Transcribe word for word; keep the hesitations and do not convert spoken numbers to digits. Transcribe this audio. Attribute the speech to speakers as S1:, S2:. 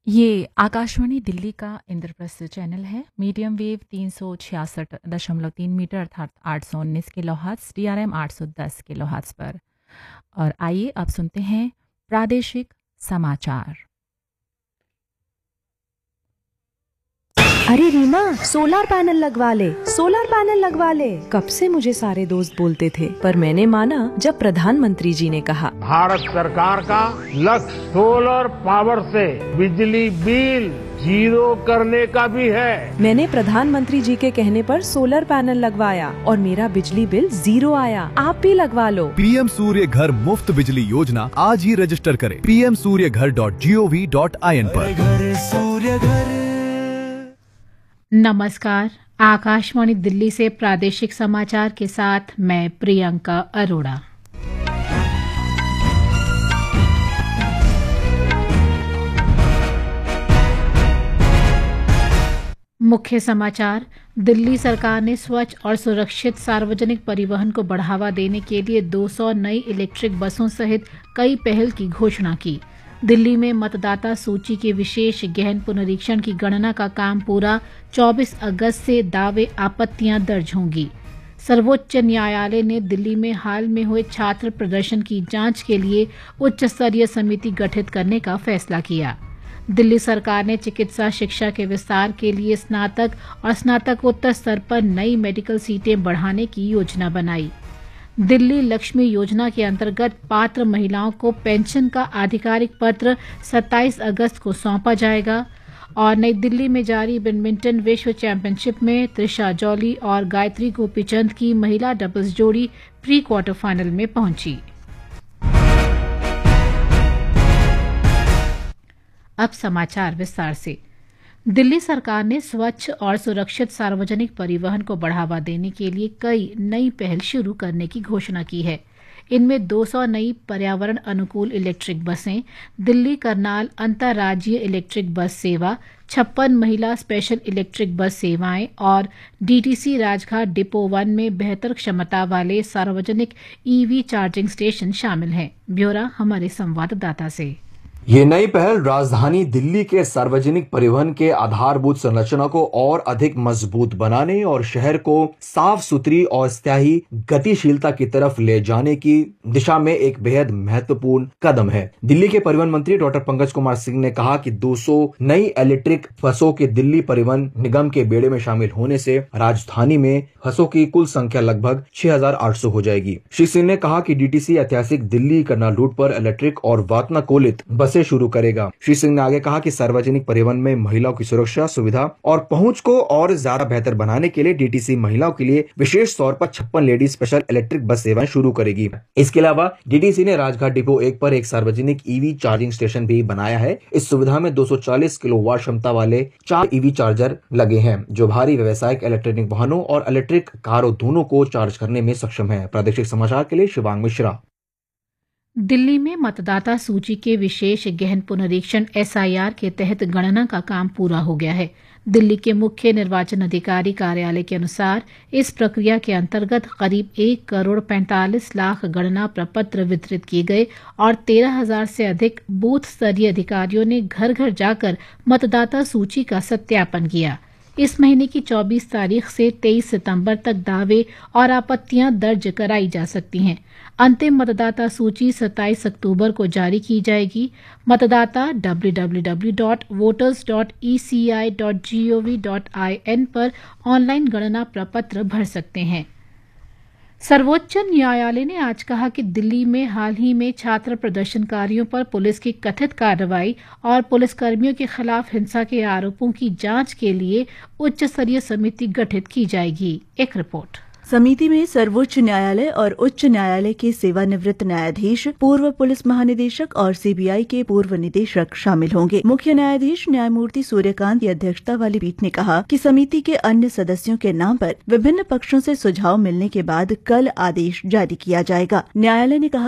S1: ये आकाशवाणी दिल्ली का इंद्रप्रस्थ चैनल है। मीडियम वेव तीन सौ छियासठ दशमलव तीन मीटर अर्थात आठ सौ उन्नीस kilo hertz, D R M आठ सौ दस किलो हर्ट्ज पर। और आइए अब सुनते हैं प्रादेशिक समाचार।
S2: अरे रीमा, सोलर पैनल लगवा ले, सोलर पैनल लगवा ले। कब से मुझे सारे दोस्त बोलते थे, पर मैंने माना जब प्रधानमंत्री जी ने कहा।
S3: भारत सरकार का लक्ष्य सोलर पावर से बिजली बिल जीरो करने का भी है।
S2: मैंने प्रधानमंत्री जी के कहने पर सोलर पैनल लगवाया और मेरा बिजली बिल जीरो आया। आप भी लगवा लो।
S4: पीएम सूर्य घर मुफ्त बिजली योजना आज ही रजिस्टर करें पीएम सूर्य घर dot G O V dot I N पर।
S5: घर सूर्य घर।
S6: नमस्कार, आकाशवाणी दिल्ली से प्रादेशिक समाचार के साथ मैं प्रियंका अरोड़ा। मुख्य समाचार। दिल्ली सरकार ने स्वच्छ और सुरक्षित सार्वजनिक परिवहन को बढ़ावा देने के लिए दो सौ नई इलेक्ट्रिक बसों सहित कई पहल की घोषणा की। दिल्ली में मतदाता सूची के विशेष गहन पुनरीक्षण की गणना का काम पूरा। चौबीस अगस्त से दावे आपत्तियां दर्ज होंगी। सर्वोच्च न्यायालय ने दिल्ली में हाल में हुए छात्र प्रदर्शन की जांच के लिए उच्च स्तरीय समिति गठित करने का फैसला किया। दिल्ली सरकार ने चिकित्सा शिक्षा के विस्तार के लिए स्नातक और स्नातकोत्तर स्तर पर नई मेडिकल सीटें बढ़ाने की योजना बनाई। दिल्ली लक्ष्मी योजना के अंतर्गत पात्र महिलाओं को पेंशन का आधिकारिक पत्र सत्ताईस अगस्त को सौंपा जाएगा। और नई दिल्ली में जारी बैडमिंटन विश्व चैंपियनशिप में त्रिशा जॉली और गायत्री गोपीचंद की महिला डबल्स जोड़ी प्री क्वार्टर फाइनल में पहुंची। अब समाचार विस्तार से। दिल्ली सरकार ने स्वच्छ और सुरक्षित सार्वजनिक परिवहन को बढ़ावा देने के लिए कई नई पहल शुरू करने की घोषणा की है। इनमें दो सौ नई पर्यावरण अनुकूल इलेक्ट्रिक बसें, दिल्ली करनाल अंतर्राज्यीय इलेक्ट्रिक बस सेवा, छप्पन महिला स्पेशल इलेक्ट्रिक बस सेवाएं और डीटीसी राजघाट डिपो वन में बेहतर क्षमता वाले सार्वजनिक ईवी चार्जिंग स्टेशन शामिल हैं। ब्यौरा हमारे संवाददाता से।
S7: ये नई पहल राजधानी दिल्ली के सार्वजनिक परिवहन के आधारभूत संरचना को और अधिक मजबूत बनाने और शहर को साफ सुथरी और स्थायी गतिशीलता की तरफ ले जाने की दिशा में एक बेहद महत्वपूर्ण कदम है। दिल्ली के परिवहन मंत्री डॉक्टर पंकज कुमार सिंह ने कहा कि दो सौ नई इलेक्ट्रिक बसों के दिल्ली परिवहन निगम के बेड़े में शामिल होने से राजधानी में बसों की कुल संख्या लगभग छह हजार आठ सौ हो जाएगी। श्री सिंह ने कहा कि डीटीसी ऐतिहासिक दिल्ली करनाल रूट पर इलेक्ट्रिक और वातानुकूलित से शुरू करेगा। श्री सिंह ने आगे कहा कि सार्वजनिक परिवहन में महिलाओं की सुरक्षा, सुविधा और पहुंच को और ज्यादा बेहतर बनाने के लिए डीटीसी महिलाओं के लिए विशेष तौर पर छप्पन लेडी स्पेशल इलेक्ट्रिक बस सेवाएं शुरू करेगी। इसके अलावा डीटीसी ने राजघाट डिपो एक पर एक सार्वजनिक ईवी चार्जिंग स्टेशन भी बनाया है। इस सुविधा में दो सौ चालीस किलोवाट क्षमता वाले चार ईवी चार्जर लगे हैं, जो भारी व्यावसायिक इलेक्ट्रॉनिक वाहनों और इलेक्ट्रिक कारों दोनों को चार्ज करने में सक्षम है। प्रादेशिक समाचार के लिए शिवांग मिश्रा।
S6: दिल्ली में मतदाता सूची के विशेष गहन पुनरीक्षण एस आई आर के तहत गणना का काम पूरा हो गया है। दिल्ली के मुख्य निर्वाचन अधिकारी कार्यालय के अनुसार इस प्रक्रिया के अंतर्गत करीब एक करोड़ पैंतालीस लाख गणना प्रपत्र वितरित किए गए और तेरह हजार से अधिक बूथ स्तरीय अधिकारियों ने घर घर जाकर मतदाता सूची का सत्यापन किया। इस महीने की चौबीस तारीख से तेईस सितंबर तक दावे और आपत्तियां दर्ज कराई जा सकती हैं। अंतिम मतदाता सूची सत्ताईस अक्टूबर को जारी की जाएगी। मतदाता W W W dot voters dot E C I dot G O V dot I N पर ऑनलाइन गणना प्रपत्र भर सकते हैं। सर्वोच्च न्यायालय ने आज कहा कि दिल्ली में हाल ही में छात्र प्रदर्शनकारियों पर पुलिस की कथित कार्रवाई और पुलिसकर्मियों के खिलाफ हिंसा के आरोपों की जांच के लिए उच्च स्तरीय समिति गठित की जाएगी। एक रिपोर्ट।
S8: समिति में सर्वोच्च न्यायालय और उच्च न्यायालय के सेवानिवृत्त न्यायाधीश, पूर्व पुलिस महानिदेशक और सी बी आई के पूर्व निदेशक शामिल होंगे। मुख्य न्यायाधीश न्यायमूर्ति सूर्यकांत की अध्यक्षता वाली पीठ ने कहा कि समिति के अन्य सदस्यों के नाम पर विभिन्न पक्षों से सुझाव मिलने के बाद कल आदेश जारी किया जाएगा। न्यायालय ने कहा